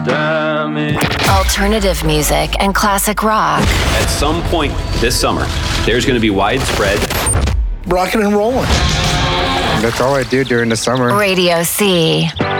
damage. Alternative music and classic rock. At some point this summer, there's going to be widespread rocking and rolling. That's all I do during the summer. Radio C.